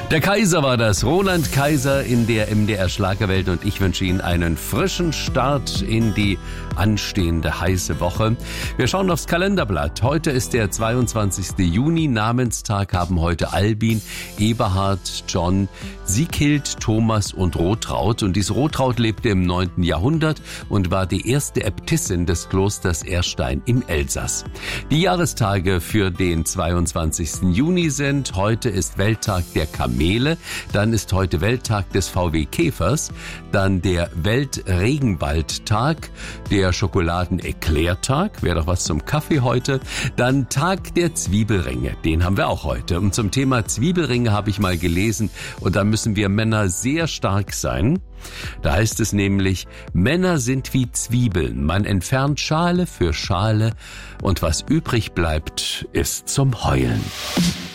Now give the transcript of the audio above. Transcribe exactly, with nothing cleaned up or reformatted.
Der Kaiser war das, Roland Kaiser in der M D R Schlagerwelt, und ich wünsche Ihnen einen frischen Start in die anstehende heiße Woche. Wir schauen aufs Kalenderblatt. Heute ist der zweiundzwanzigste Juni. Namenstag haben heute Albin, Eberhard, John, Sieghild, Thomas und Rotraud. Und diese Rotraud lebte im neunten Jahrhundert und war die erste Äbtissin des Klosters Erstein im Elsass. Die Jahrestage für den zweiundzwanzigsten Juni sind: heute ist Welttag der Kamele, dann ist heute Welttag des V W Käfers, dann der Weltregenwaldtag, der Schokoladen-Eclair-Tag, wäre doch was zum Kaffee heute, dann Tag der Zwiebelringe, den haben wir auch heute. Und zum Thema Zwiebelringe habe ich mal gelesen, und da müssen wir Männer sehr stark sein. Da heißt es nämlich: Männer sind wie Zwiebeln, man entfernt Schale für Schale, und was übrig bleibt, ist zum Heulen.